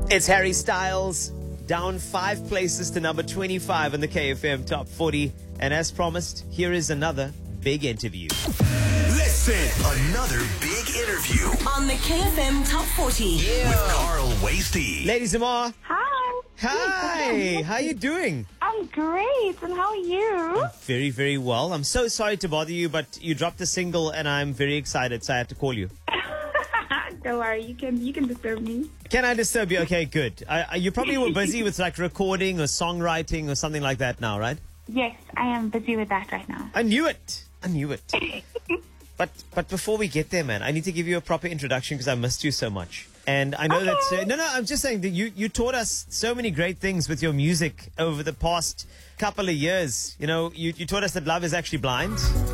It's Harry Styles, down 5 places to number 25 in the KFM Top 40. And as promised, here is another big interview. Listen, another big interview on the KFM Top 40 with Carl Wasty. Lady Zamar. Hi. Hi. How you doing? I'm great. And how are you? Very, very well. I'm so sorry to bother you, but you dropped a single and I'm very excited, so I had to call you. Don't worry. You can disturb me. Can I disturb you? Okay, good. You probably were busy with like recording or songwriting or something like that now, right? Yes, I am busy with that right now. I knew it. But before we get there, man, I need to give you a proper introduction because I missed you so much. And I know that... No, I'm just saying that you taught us so many great things with your music over the past couple of years. You know, you taught us that love is actually blind.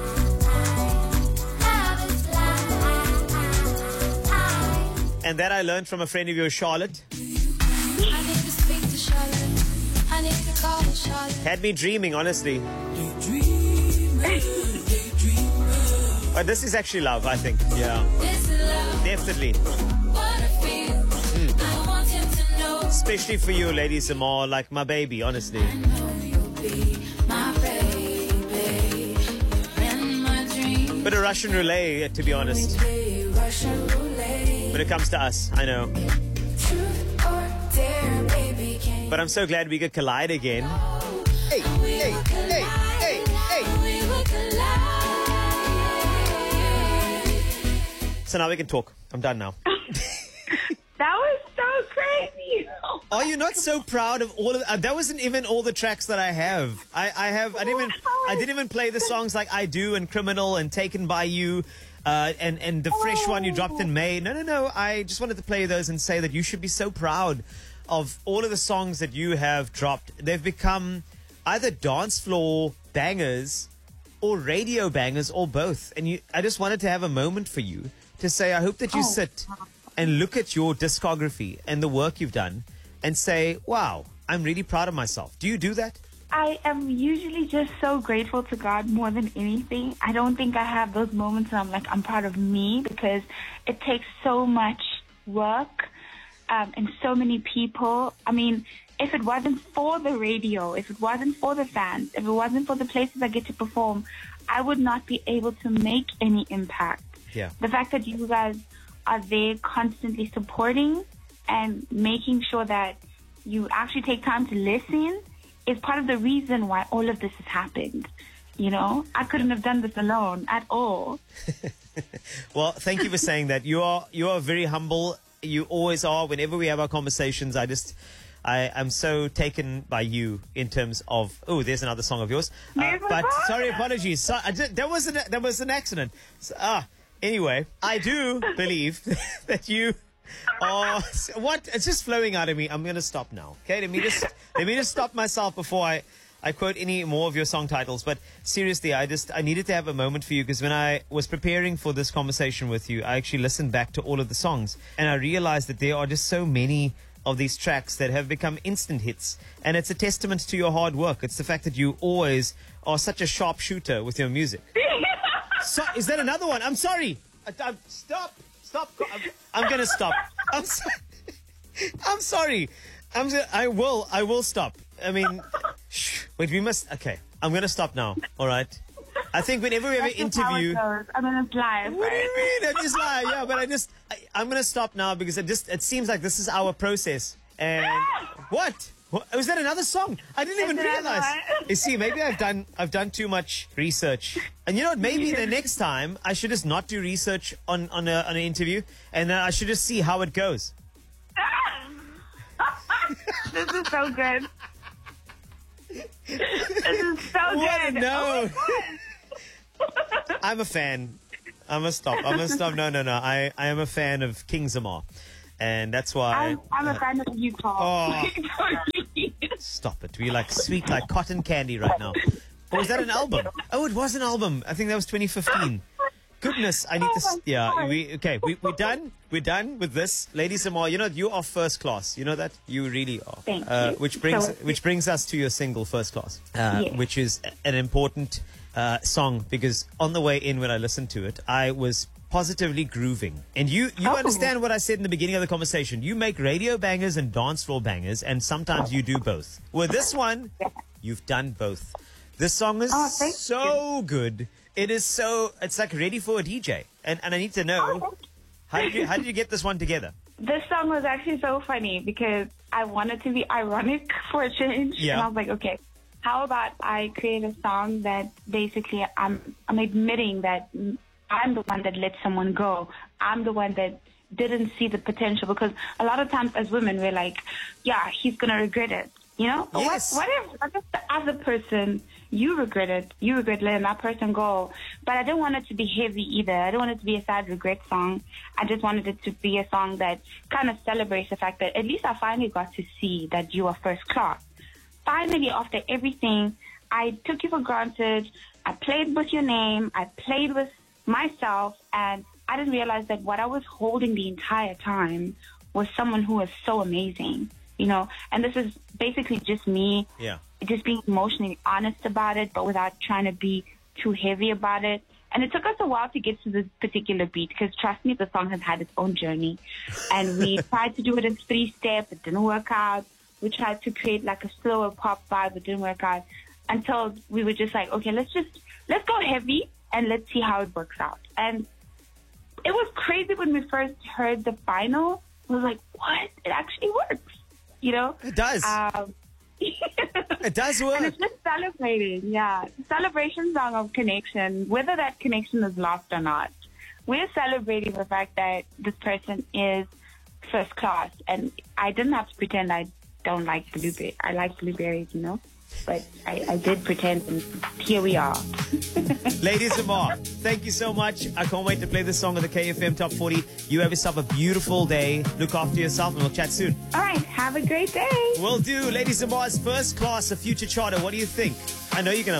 And that I learned from a friend of yours, Charlotte. Had me dreaming, honestly. But this is actually love, I think. Yeah. Definitely. Especially for you, Lady Zamar, like my baby, honestly. Bit of Russian roulette, to be honest. When it comes to us, I know. But I'm so glad we could collide again. Hey. So now we can talk. I'm done now. That was so crazy. Are you not so proud of all of that? Wasn't even all the tracks that I have. I didn't even play the songs like I Do and Criminal and Taken by You. And the fresh one you dropped in May. No. I just wanted to play those and say that you should be so proud of all of the songs that you have dropped. They've become either dance floor bangers or radio bangers or both. And I just wanted to have a moment for you to say, I hope that you sit and look at your discography and the work you've done and say, wow, I'm really proud of myself. Do you do that? I am usually just so grateful to God more than anything. I don't think I have those moments where I'm like, I'm proud of me, because it takes so much work and so many people. I mean, if it wasn't for the radio, if it wasn't for the fans, if it wasn't for the places I get to perform, I would not be able to make any impact. Yeah. The fact that you guys are there constantly supporting and making sure that you actually take time to listen is part of the reason why all of this has happened. You know, I couldn't have done this alone at all. Well, thank you for saying that. You are very humble. You always are. Whenever we have our conversations, I'm so taken by you in terms of, there's another song of yours. But sorry, apologies. So, that was an accident. So, anyway, I do believe that you are, what? It's just flowing out of me. I'm going to stop now. Okay, let me just stop myself before I quote any more of your song titles. But seriously, I needed to have a moment for you, because when I was preparing for this conversation with you, I actually listened back to all of the songs and I realized that there are just so many of these tracks that have become instant hits. And it's a testament to your hard work. It's the fact that you always are such a sharp shooter with your music. So, is that another one? I'm sorry. Stop. I'm going to stop. I'm sorry. I will stop. I mean, wait, okay. I'm going to stop now. All right. I think whenever we have an interview. I mean, it's live. What do you mean? I just lie. Yeah, but I'm going to stop now because it seems like this is our process. And what? Was that another song? I didn't even realize. You see, maybe I've done too much research. And you know what? Maybe the next time I should just not do research on an interview, and I should just see how it goes. This is so good. This is so good. No. I'm a fan. I'm gonna stop. No. I am a fan of King Zamar. And that's why I'm a fan of you, Paul. Stop it. We're like sweet like cotton candy right now. Or was that an album? Oh, it was an album. I think that was 2015. Goodness, I need to... Yeah, we're done. We're done with this. Lady Zamar, you know, you are first class. You know that? You really are. Thank you. Which brings us to your single, First Class, yes. which is an important song, because on the way in when I listened to it, I was positively grooving. And you Oh. understand what I said in the beginning of the conversation. You make radio bangers and dance floor bangers, and sometimes you do both. With this one, you've done both. This song is Oh, thank so good. It's like ready for a DJ. And I need to know, how did you get this one together? This song was actually so funny because I wanted to be ironic for a change. Yeah. And I was like, okay, how about I create a song that basically I'm admitting that I'm the one that let someone go. I'm the one that didn't see the potential, because a lot of times as women, we're like, yeah, he's going to regret it. You know? Yes. What if the other person, you regret letting that person go? But I didn't want it to be heavy either. I didn't want it to be a sad regret song. I just wanted it to be a song that kind of celebrates the fact that at least I finally got to see that you are first class. Finally, after everything, I took you for granted. I played with your name. I played with myself. And I didn't realize that what I was holding the entire time was someone who was so amazing. You know, and this is basically just me just being emotionally honest about it, but without trying to be too heavy about it. And it took us a while to get to this particular beat, because trust me, the song has had its own journey. And we tried to do it in 3-step. It didn't work out. We tried to create like a slower pop vibe. It didn't work out until we were just like, okay, let's go heavy and let's see how it works out. And it was crazy when we first heard the final. We was like, what? It actually works. You know? It does. It does work. And it's just celebrating, yeah. Celebration song of connection, whether that connection is lost or not. We're celebrating the fact that this person is first class. And I didn't have to pretend I don't like blueberries. I like blueberries, you know? But I did pretend, and here we are. Ladies and Lamar, thank you so much. I can't wait to play this song on the KFM Top 40. You have yourself a beautiful day. Look after yourself, and we'll chat soon. All right, have a great day. Will do. Ladies and Mars, first class, a future charter. What do you think? I know you're going to